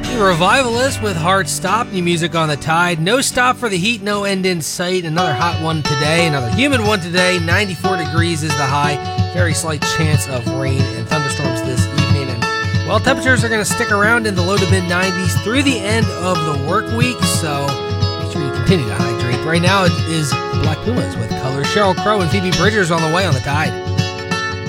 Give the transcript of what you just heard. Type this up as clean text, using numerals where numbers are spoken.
Revivalist with Hard Stop, new music on the Tide. No stop for the heat, no end in sight. Another hot one today, another humid one today. 94 degrees is the high. Very slight chance of rain and thunderstorms this evening. And, well, temperatures are going to stick around in the low to mid 90s through the end of the work week, so make sure you continue to hydrate. Right now it is Black Pumas with Colors. Sheryl Crow and Phoebe Bridgers on the way on the Tide.